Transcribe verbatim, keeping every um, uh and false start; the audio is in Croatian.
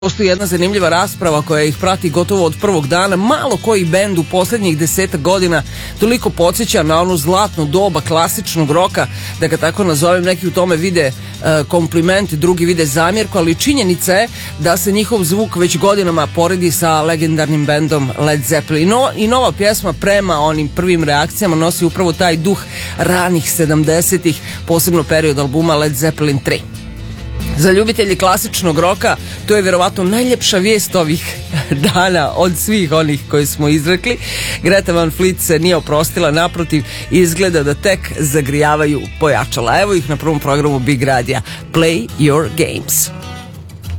Postoji jedna zanimljiva rasprava koja ih prati gotovo od prvog dana. Malo koji bend u posljednjih desetak godina toliko podsjeća na onu zlatnu doba klasičnog roka, da ga tako nazovem. Neki u tome vide uh, kompliment, drugi vide zamjerku, ali činjenica je da se njihov zvuk već godinama poredi sa legendarnim bendom Led Zeppelin. No, i nova pjesma prema onim prvim reakcijama nosi upravo taj duh ranih sedamdesetih, posebno period albuma Led Zeppelin tri. Za ljubitelji klasičnog roka to je vjerovatno najljepša vijest ovih dana od svih onih koje smo izrekli. Greta Van Fleet se nije oprostila, naprotiv, izgleda da tek zagrijavaju pojačala. Evo ih na prvom programu Big Radija. Play your games.